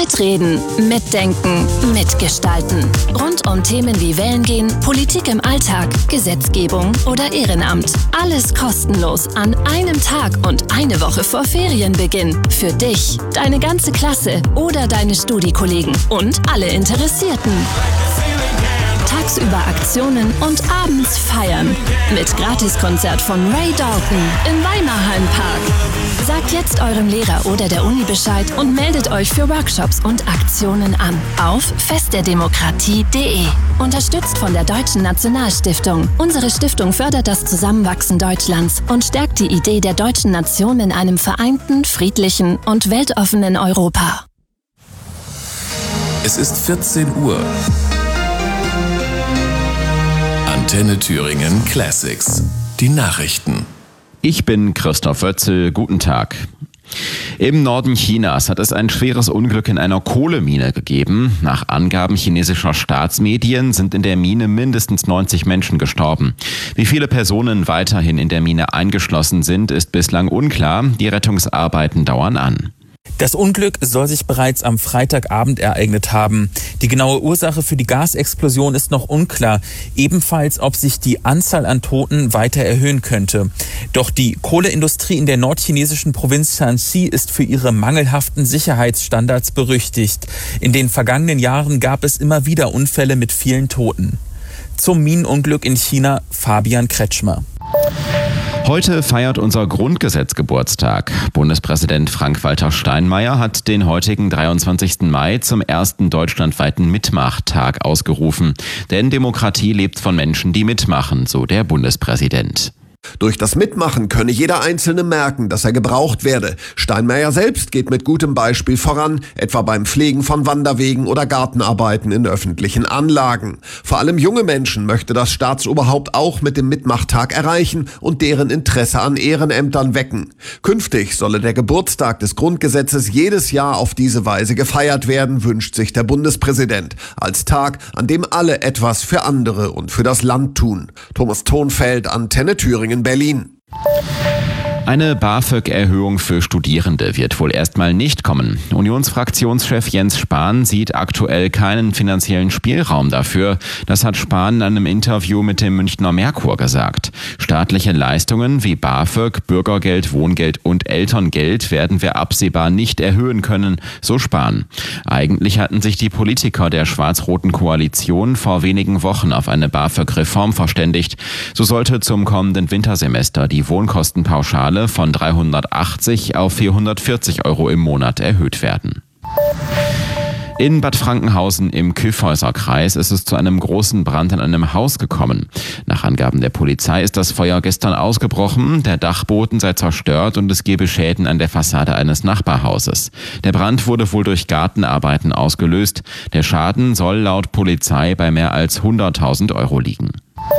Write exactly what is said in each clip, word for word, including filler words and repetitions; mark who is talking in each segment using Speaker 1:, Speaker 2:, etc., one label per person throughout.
Speaker 1: Mitreden, mitdenken, mitgestalten. Rund um Themen wie Wählen gehen, Politik im Alltag, Gesetzgebung oder Ehrenamt. Alles kostenlos an einem Tag und eine Woche vor Ferienbeginn. Für dich, deine ganze Klasse oder deine Studiekollegen und alle Interessierten. Tagsüber Aktionen und abends feiern. Mit Gratiskonzert von Ray Dalton im Weimarhallenpark. Sagt jetzt eurem Lehrer oder der Uni Bescheid und meldet euch für Workshops und Aktionen an. Auf festderdemokratie punkt de. Unterstützt von der Deutschen Nationalstiftung. Unsere Stiftung fördert das Zusammenwachsen Deutschlands und stärkt die Idee der deutschen Nation in einem vereinten, friedlichen und weltoffenen Europa.
Speaker 2: Es ist vierzehn Uhr. Antenne Thüringen Classics. Die Nachrichten.
Speaker 3: Ich bin Christoph Wötzel. Guten Tag. Im Norden Chinas hat es ein schweres Unglück in einer Kohlemine gegeben. Nach Angaben chinesischer Staatsmedien sind in der Mine mindestens neunzig Menschen gestorben. Wie viele Personen weiterhin in der Mine eingeschlossen sind, ist bislang unklar. Die Rettungsarbeiten dauern an.
Speaker 4: Das Unglück soll sich bereits am Freitagabend ereignet haben. Die genaue Ursache für die Gasexplosion ist noch unklar. Ebenfalls, ob sich die Anzahl an Toten weiter erhöhen könnte. Doch die Kohleindustrie in der nordchinesischen Provinz Shanxi ist für ihre mangelhaften Sicherheitsstandards berüchtigt. In den vergangenen Jahren gab es immer wieder Unfälle mit vielen Toten. Zum Minenunglück in China, Fabian Kretschmer.
Speaker 3: Heute feiert unser Grundgesetz Geburtstag. Bundespräsident Frank-Walter Steinmeier hat den heutigen dreiundzwanzigsten Mai zum ersten deutschlandweiten Mitmachtag ausgerufen. Denn Demokratie lebt von Menschen, die mitmachen, so der Bundespräsident.
Speaker 5: Durch das Mitmachen könne jeder Einzelne merken, dass er gebraucht werde. Steinmeier selbst geht mit gutem Beispiel voran, etwa beim Pflegen von Wanderwegen oder Gartenarbeiten in öffentlichen Anlagen. Vor allem junge Menschen möchte das Staatsoberhaupt auch mit dem Mitmachtag erreichen und deren Interesse an Ehrenämtern wecken. Künftig solle der Geburtstag des Grundgesetzes jedes Jahr auf diese Weise gefeiert werden, wünscht sich der Bundespräsident. Als Tag, an dem alle etwas für andere und für das Land tun. Thomas Thonfeld, Antenne Thüringen, Berlin.
Speaker 3: Eine BAföG-Erhöhung für Studierende wird wohl erstmal nicht kommen. Unionsfraktionschef Jens Spahn sieht aktuell keinen finanziellen Spielraum dafür. Das hat Spahn in einem Interview mit dem Münchner Merkur gesagt. Staatliche Leistungen wie BAföG, Bürgergeld, Wohngeld und Elterngeld werden wir absehbar nicht erhöhen können, so Spahn. Eigentlich hatten sich die Politiker der schwarz-roten Koalition vor wenigen Wochen auf eine BAföG-Reform verständigt. So sollte zum kommenden Wintersemester die Wohnkostenpauschale von dreihundertachtzig auf vierhundertvierzig Euro im Monat erhöht werden. In Bad Frankenhausen im Kyffhäuserkreis ist es zu einem großen Brand in einem Haus gekommen. Nach Angaben der Polizei ist das Feuer gestern ausgebrochen, der Dachboden sei zerstört und es gebe Schäden an der Fassade eines Nachbarhauses. Der Brand wurde wohl durch Gartenarbeiten ausgelöst. Der Schaden soll laut Polizei bei mehr als hunderttausend Euro liegen.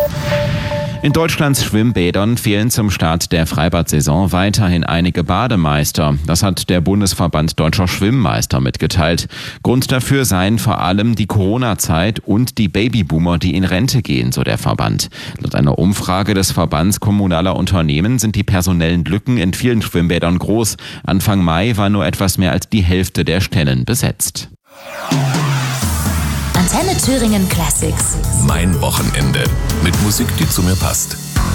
Speaker 3: In Deutschlands Schwimmbädern fehlen zum Start der Freibad-Saison weiterhin einige Bademeister. Das hat der Bundesverband Deutscher Schwimmmeister mitgeteilt. Grund dafür seien vor allem die Corona-Zeit und die Babyboomer, die in Rente gehen, so der Verband. Laut einer Umfrage des Verbands kommunaler Unternehmen sind die personellen Lücken in vielen Schwimmbädern groß. Anfang Mai war nur etwas mehr als die Hälfte der Stellen besetzt.
Speaker 6: Antenne Thüringen Classics.
Speaker 2: Mein Wochenende mit Musik, die zu mir passt.